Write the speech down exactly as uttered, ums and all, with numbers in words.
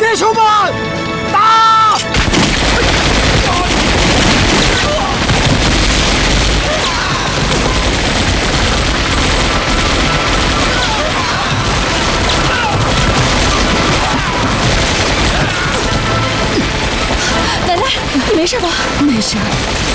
弟兄们，打！ 奶奶，你没事吧？ 没事。